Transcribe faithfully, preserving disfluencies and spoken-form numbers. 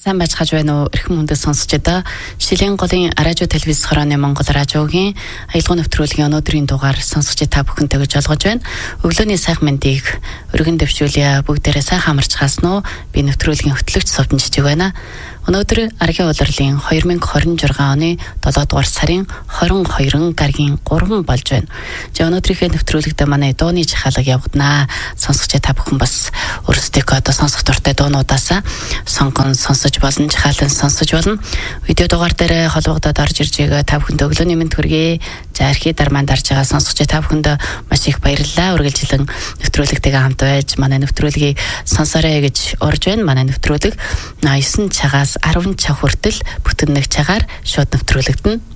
Сайн байцгааж байна уу? Эрхэм хүндэт сонсогчдоо Шилийн голын радио телевиз хорооны Монгол радиогийн аялал нэвтрүүлгийн өнөөдрийн дугаар сонсогч та бүхэнтэй гэж олгож байна. Өглөөний сайхан мэндийг өргөн дэвшүүлье. Бүгдээрээ сайхан амарч хаснаа уу? Би нэвтрүүлгийн хөтлөгч Совдонжиж байна. Өнөөдөр Аргийн улирлын two thousand twenty-six оны долоо дугаар сарын twenty-two гарагийн three болж байна. За өнөөдрийнхээ нэвтрүүлэгтээ манай дууны жихалга явагдана. Сонсогч та бүхэн бас өөрсдөө одоо сонсох дуртай дуунуудаас сонгон сонсож болно, жихаалан сонсож болно. Видео дугаар дээр холбогдоод орж ирж байгаа та бүхэнд өглөөний мэнд хүргэе. За архи дармаанд дарж байгаа сонсогч та бүхэнд маш их баярлалаа. Үргэлжлэн нэвтрүүлэгтэйгээ хамт байж манай нэвтрүүлгийг сонсоорой гэж урьж байна. Манай нэвтрүүлэг nine цагаас ten цаг хүртэл бүтэн нэг цагаар шууд нэвтрүүлэгдэнэ.